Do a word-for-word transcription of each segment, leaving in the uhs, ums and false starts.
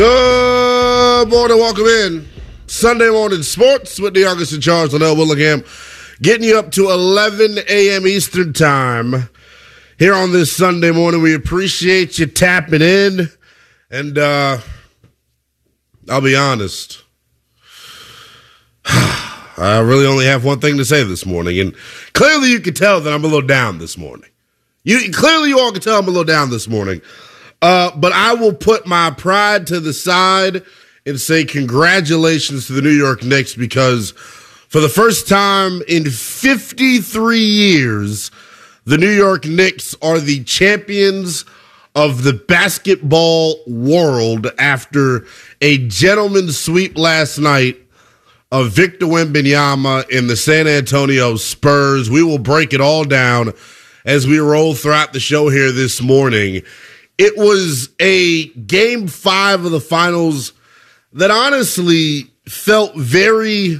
Good morning, welcome in. Sunday morning sports with the August and Charles Linnell Willingham, getting you up to eleven a.m. Eastern time here on this Sunday morning. We appreciate you tapping in, and uh, I'll be honest, I really only have one thing to say this morning, and clearly you can tell that I'm a little down this morning. You clearly you all can tell I'm a little down this morning. Uh, but I will put my pride to the side and say congratulations to the New York Knicks, because for the first time in fifty-three years, the New York Knicks are the champions of the basketball world after a gentleman's sweep last night of Victor Wembanyama and the San Antonio Spurs. We will break it all down as we roll throughout the show here this morning. It was a game five of the finals that honestly felt very,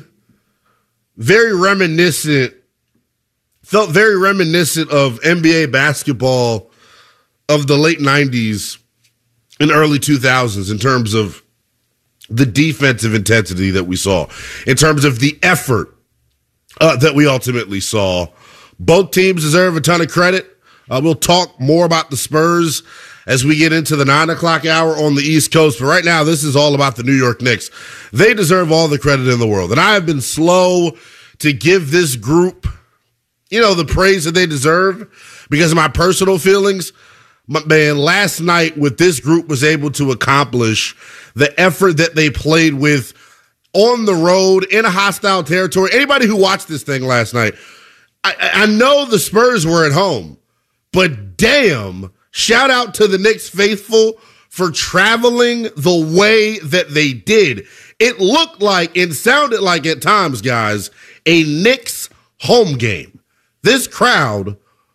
very reminiscent, felt very reminiscent of N B A basketball of the late nineties and early two thousands in terms of the defensive intensity that we saw, in terms of the effort uh, that we ultimately saw. Both teams deserve a ton of credit. Uh, we'll talk more about the Spurs as we get into the nine o'clock hour on the East Coast. But right now, this is all about the New York Knicks. They deserve all the credit in the world. And I have been slow to give this group, you know, the praise that they deserve because of my personal feelings. But man, last night, what this group was able to accomplish, the effort that they played with on the road in a hostile territory. Anybody who watched this thing last night, I, I know the Spurs were at home, but damn, shout out to the Knicks faithful for traveling the way that they did. It looked like and sounded like at times, guys, a Knicks home game. This crowd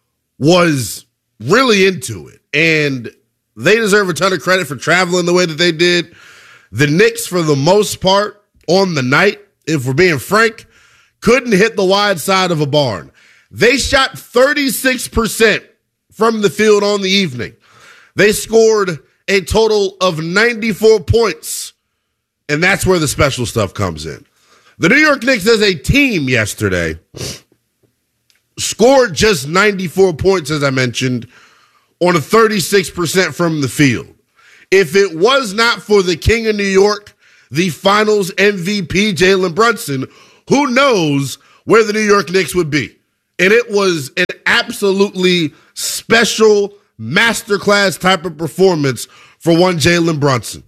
was really into it, and they deserve a ton of credit for traveling the way that they did. The Knicks, for the most part, on the night, if we're being frank, couldn't hit the wide side of a barn. They shot thirty-six percent from the field on the evening. They scored a total of ninety-four points, and that's where the special stuff comes in. The New York Knicks as a team yesterday scored just ninety-four points, as I mentioned, on a thirty-six percent from the field. If it was not for the King of New York, the finals M V P, Jalen Brunson, who knows where the New York Knicks would be. And it was an absolutely special masterclass type of performance for one Jalen Brunson.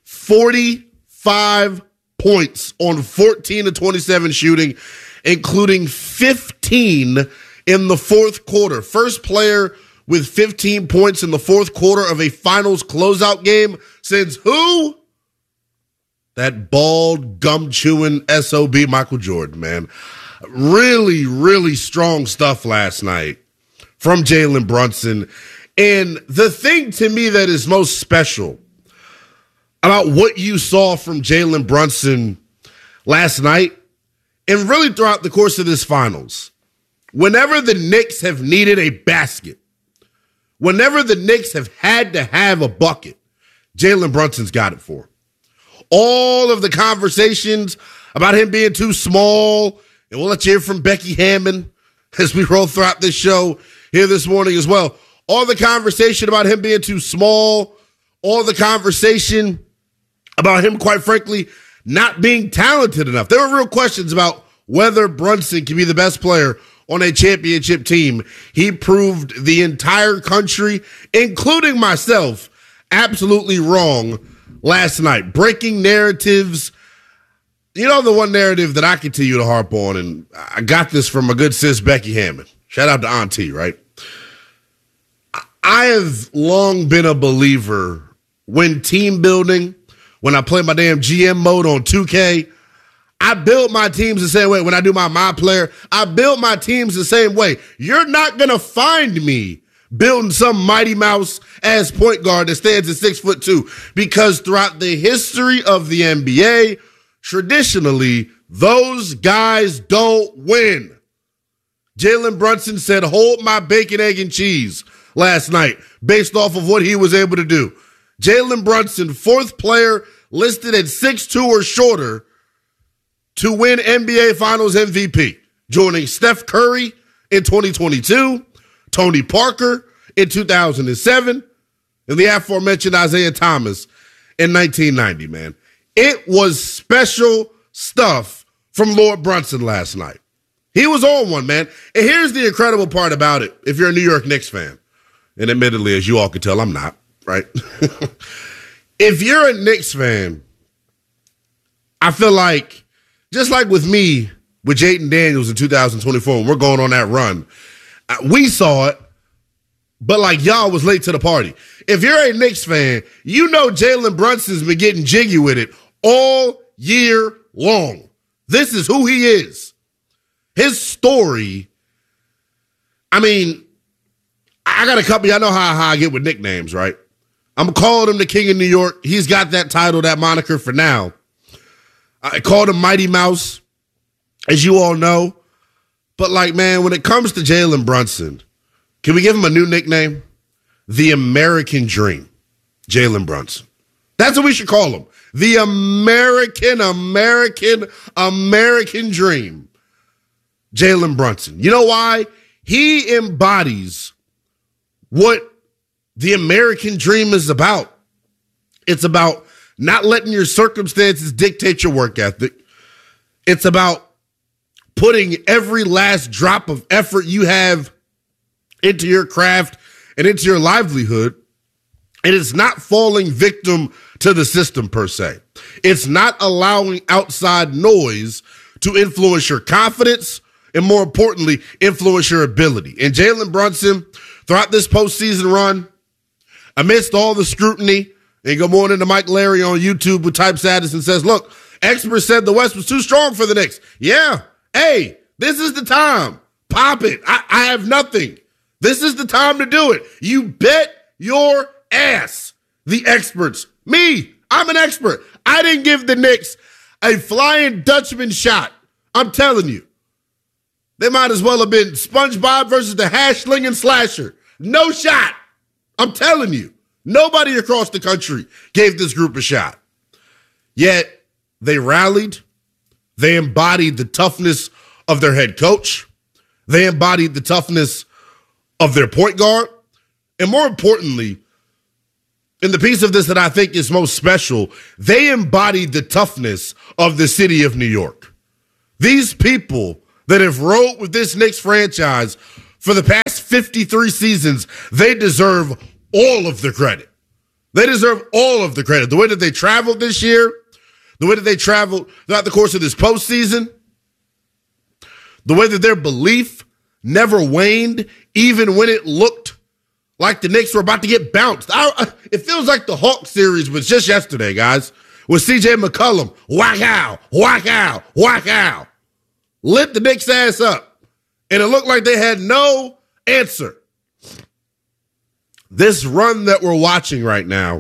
forty-five points on fourteen of twenty-seven shooting, including fifteen in the fourth quarter. First player with fifteen points in the fourth quarter of a finals closeout game since who? That bald, gum-chewing S O B Michael Jordan, man. Really, really strong stuff last night from Jalen Brunson. And the thing to me that is most special about what you saw from Jalen Brunson last night, and really throughout the course of this finals, whenever the Knicks have needed a basket, whenever the Knicks have had to have a bucket, Jalen Brunson's got it for them. All of the conversations about him being too small, and we'll let you hear from Becky Hammond as we roll throughout this show here this morning as well. All the conversation about him being too small, all the conversation about him, quite frankly, not being talented enough. There were real questions about whether Brunson can be the best player on a championship team. He proved the entire country, including myself, absolutely wrong last night. Breaking narratives. You know, the one narrative that I continue to harp on, and I got this from a good sis, Becky Hammond. Shout out to Auntie, right? I have long been a believer when team building, when I play my damn G M mode on two K, I build my teams the same way. When I do my My Player, I build my teams the same way. You're not going to find me building some Mighty Mouse as point guard that stands at six foot two, because throughout the history of the N B A, traditionally, those guys don't win. Jalen Brunson said, hold my bacon, egg, and cheese last night based off of what he was able to do. Jalen Brunson, fourth player listed at six two or shorter to win N B A Finals M V P, joining Steph Curry in twenty twenty-two, Tony Parker in two thousand seven, and the aforementioned Isaiah Thomas in nineteen ninety, man. It was special stuff from Lord Brunson last night. He was on one, man. And here's the incredible part about it, if you're a New York Knicks fan, and admittedly, as you all can tell, I'm not, right? If you're a Knicks fan, I feel like, just like with me, with Jaden Daniels in two thousand twenty-four, when we're going on that run, we saw it, but like y'all was late to the party. If you're a Knicks fan, you know Jalen Brunson's been getting jiggy with it all year long. This is who he is. His story, I mean, I got a couple, y'all know how, how I get with nicknames, right? I'm calling him the King of New York. He's got that title, that moniker for now. I called him Mighty Mouse, as you all know. But like, man, when it comes to Jalen Brunson, can we give him a new nickname? The American Dream, Jalen Brunson. That's what we should call him. The American, American, American Dream, Jalen Brunson. You know why? He embodies what the American dream is about. It's about not letting your circumstances dictate your work ethic. It's about putting every last drop of effort you have into your craft and into your livelihood. And it's not falling victim to the system per se. It's not allowing outside noise to influence your confidence and, more importantly, influence your ability. And Jalen Brunson, throughout this postseason run, amidst all the scrutiny, and good morning to Mike Larry on YouTube who types at us and says, look, experts said the West was too strong for the Knicks. Yeah. Hey, this is the time. Pop it. I, I have nothing. This is the time to do it. You bet your ass. The experts. Me. I'm an expert. I didn't give the Knicks a Flying Dutchman shot. I'm telling you. They might as well have been SpongeBob versus the Hashling and Slasher. No shot. I'm telling you. Nobody across the country gave this group a shot. Yet, they rallied. They embodied the toughness of their head coach. They embodied the toughness of their point guard. And more importantly, in the piece of this that I think is most special, they embodied the toughness of the city of New York. These people that have rode with this Knicks franchise for the past fifty-three seasons, they deserve all of the credit. They deserve all of the credit. The way that they traveled this year, the way that they traveled throughout the course of this postseason, the way that their belief never waned, even when it looked like the Knicks were about to get bounced. I, I, it feels like the Hawk series was just yesterday, guys, with C J McCollum. Whack out, whack out, whack out. Lit the Knicks' ass up. And it looked like they had no answer. This run that we're watching right now.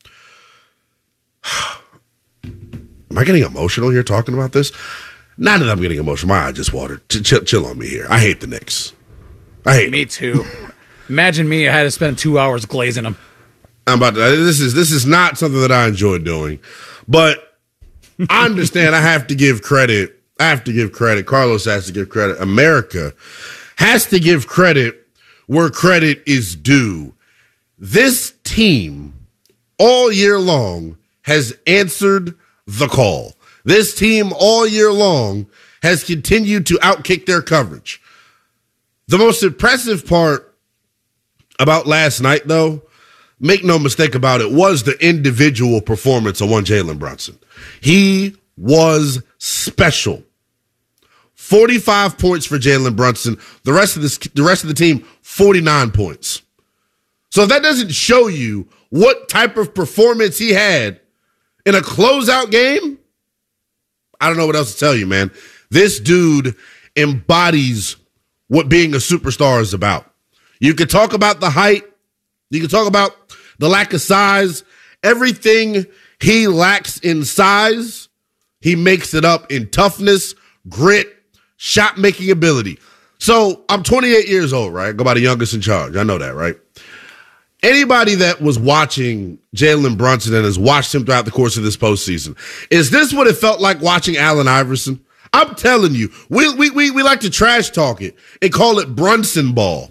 Am I getting emotional here talking about this? Not that I'm getting emotional. My eye just watered. Chill, chill on me here. I hate the Knicks. I hate Me too. Imagine me. I had to spend two hours glazing them. I'm about to. This is this is not something that I enjoy doing, but I understand. I have to give credit. I have to give credit. Carlos has to give credit. America has to give credit where credit is due. This team all year long has answered the call. This team all year long has continued to outkick their coverage. The most impressive part about last night, though, make no mistake about it, was the individual performance of one Jalen Brunson. He was special. forty-five points for Jalen Brunson. The rest of this, the rest of the team, forty-nine points. So if that doesn't show you what type of performance he had in a closeout game, I don't know what else to tell you, man. This dude embodies what being a superstar is about. You can talk about the height. You can talk about the lack of size. Everything he lacks in size, he makes it up in toughness, grit, shot-making ability. So I'm twenty-eight years old, right? I go by the youngest in charge. I know that, right? anybody that was watching Jalen Brunson and has watched him throughout the course of this postseason, is this what it felt like watching Allen Iverson? I'm telling you, we we we, we like to trash talk it and call it Brunson ball.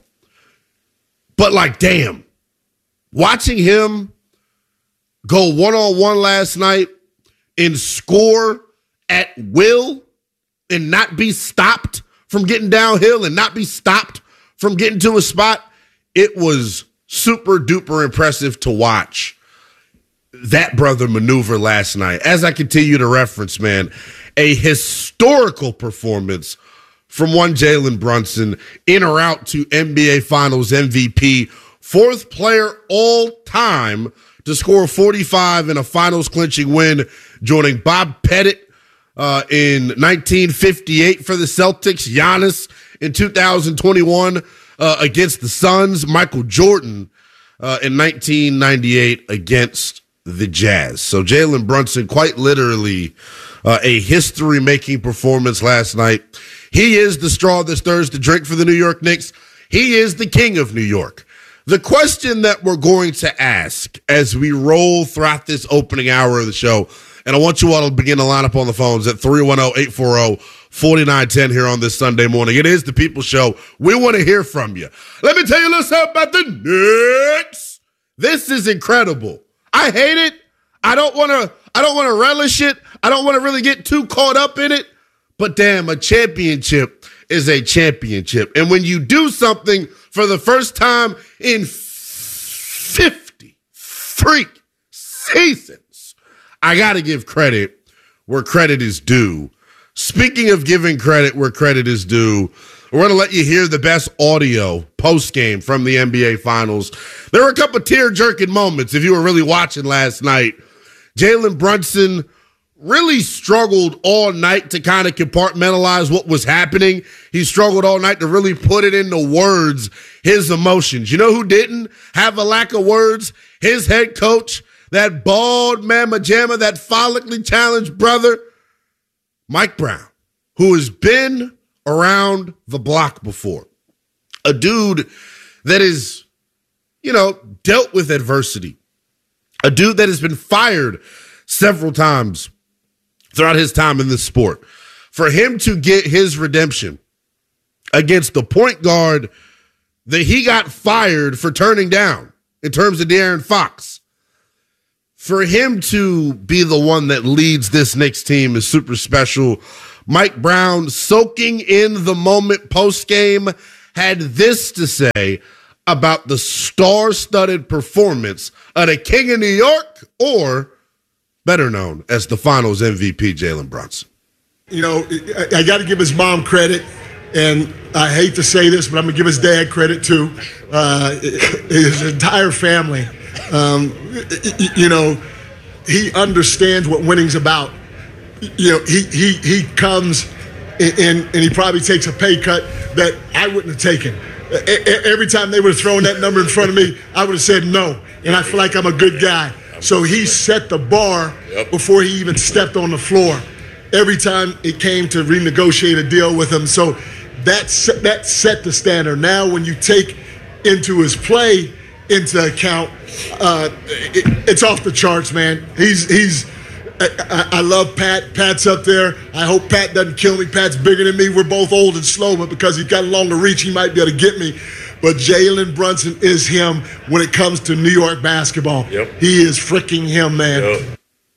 But like, damn, watching him go one-on-one last night and score at will and not be stopped from getting downhill and not be stopped from getting to a spot, it was super duper impressive to watch that brother maneuver last night. As I continue to reference, man, a historical performance from one Jalen Brunson, in or out to N B A Finals M V P, fourth player all time to score forty-five in a finals clinching win, joining Bob Pettit uh, in nineteen fifty-eight for the Celtics, Giannis in two thousand twenty-one uh, against the Suns, Michael Jordan uh, in nineteen ninety-eight against the Jazz. So Jalen Brunson, quite literally uh, a history-making performance last night. He is the straw that stirs the drink for the New York Knicks. He is the king of New York. The question that we're going to ask as we roll throughout this opening hour of the show, and I want you all to begin to line up on the phones at three one zero, eight four zero, four nine one zero here on this Sunday morning. It is the People Show. We want to hear from you. Let me tell you a little something about the Knicks. This is incredible. I hate it. I don't want to I don't want to relish it. I don't want to really get too caught up in it. But damn, a championship is a championship. And when you do something for the first time in fifty freak seasons, I got to give credit where credit is due. Speaking of giving credit where credit is due, we're going to let you hear the best audio post-game from the N B A Finals. There were a couple tear-jerking moments if you were really watching last night. Jalen Brunson really struggled all night to kind of compartmentalize what was happening. He struggled all night to really put it into words, his emotions. You know who didn't have a lack of words? His head coach, that bald mamma jamma, that follically challenged brother, Mike Brown, who has been around the block before. A dude that is, you know, dealt with adversity. A dude that has been fired several times throughout his time in this sport. For him to get his redemption against the point guard that he got fired for turning down in terms of De'Aaron Fox, for him to be the one that leads this Knicks team is super special. Mike Brown, soaking in the moment post-game, had this to say about the star-studded performance of the King of New York, or better known as the Finals M V P, Jalen Brunson. You know, I, I got to give his mom credit, and I hate to say this, but I'm going to give his dad credit too. Uh, his entire family. Um, you know, he understands what winning's about. You know, he he he comes and, and, and he probably takes a pay cut that I wouldn't have taken. Every time they would have thrown that number in front of me, I would have said no. And I feel like I'm a good guy. So he set the bar before he even stepped on the floor. Every time it came to renegotiate a deal with him. So that set, that set the standard. Now when you take into his play into account, uh, it, it's off the charts, man. He's he's. I, I love Pat. Pat's up there. I hope Pat doesn't kill me. Pat's bigger than me. We're both old and slow, but because he's got longer reach, he might be able to get me. But Jalen Brunson is him when it comes to New York basketball. Yep. He is freaking him, man. Yep.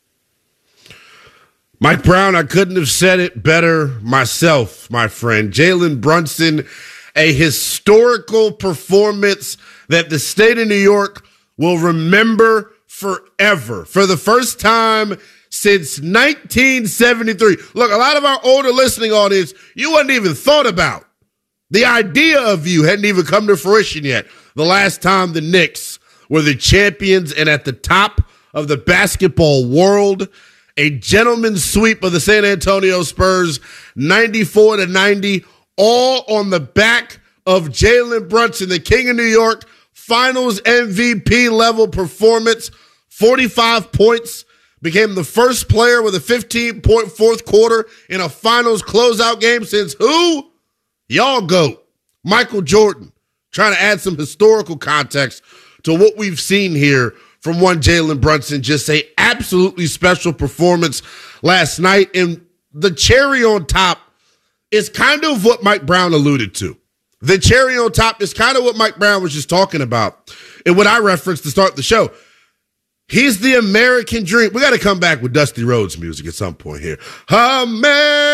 Mike Brown, I couldn't have said it better myself, my friend. Jalen Brunson, a historical performance that the state of New York will remember forever. For the first time since nineteen seventy-three. Look, a lot of our older listening audience, you hadn't even thought about. The idea of you hadn't even come to fruition yet. The last time the Knicks were the champions and at the top of the basketball world, a gentleman's sweep of the San Antonio Spurs, ninety-four to ninety, all on the back of Jalen Brunson, the King of New York, Finals M V P level performance, forty-five points. Became the first player with a fifteen-point fourth quarter in a finals closeout game since who? Y'all GOAT, Michael Jordan. Trying to add some historical context to what we've seen here from one Jalen Brunson. Just a absolutely special performance last night. And the cherry on top is kind of what Mike Brown alluded to. The cherry on top is kind of what Mike Brown was just talking about and what I referenced to start the show. He's the American dream. We got to come back with Dusty Rhodes music at some point here. American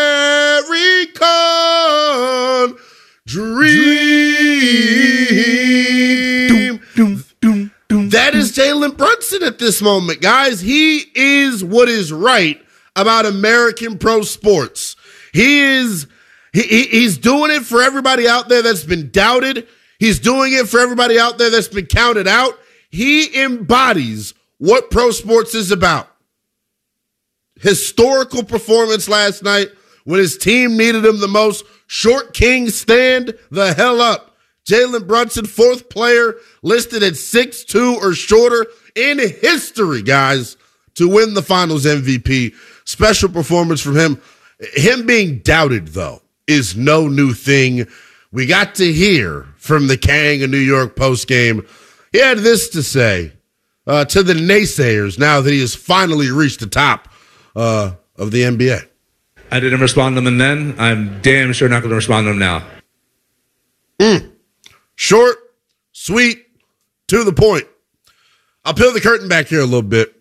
dream. Doom, doom, doom, that is Jalen Brunson at this moment, guys. He is what is right about American pro sports. He is he, he, he's doing it for everybody out there that's been doubted. He's doing it for everybody out there that's been counted out. He embodies what pro sports is about. Historical performance last night when his team needed him the most. Short King, stand the hell up. Jalen Brunson, fourth player listed at six two or shorter in history, guys, to win the Finals M V P. Special performance from him. Him being doubted, though, is no new thing. We got to hear from the Kang in New York postgame. He had this to say uh, to the naysayers now that he has finally reached the top uh, of the N B A. I didn't respond to them then. I'm damn sure not going to respond to them now. Mm. Short, sweet, to the point. I'll peel the curtain back here a little bit.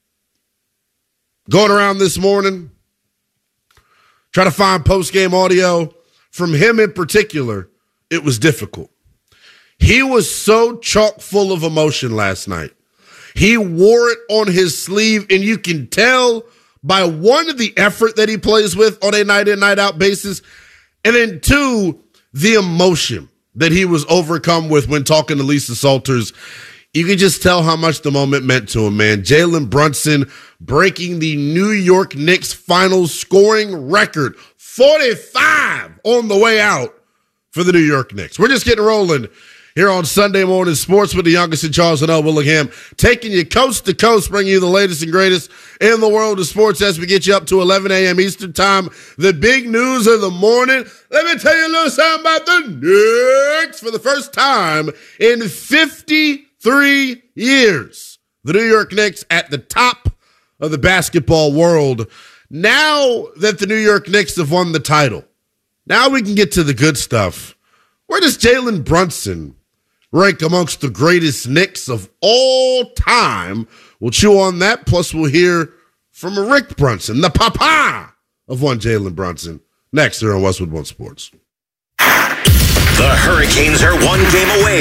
Going around this morning, try to find post-game audio from him in particular. It was difficult. He was so chock full of emotion last night. He wore it on his sleeve, and you can tell by one, the effort that he plays with on a night in, night out basis, and then two, the emotion that he was overcome with when talking to Lisa Salters. You can just tell how much the moment meant to him, man. Jalen Brunson breaking the New York Knicks finals scoring record, forty-five on the way out for the New York Knicks. We're just getting rolling here on Sunday Morning Sports with the youngest in Charles and L. Willingham, taking you coast to coast, bringing you the latest and greatest in the world of sports as we get you up to eleven a.m. Eastern time. The big news of the morning. Let me tell you a little something about the Knicks. For the first time in fifty-three years, the New York Knicks at the top of the basketball world. Now that the New York Knicks have won the title, now we can get to the good stuff. Where does Jalen Brunson rank amongst the greatest Knicks of all time? We'll chew on that, plus we'll hear from Rick Brunson, the papa of one Jalen Brunson, next here on Westwood One Sports. The Hurricanes are one game away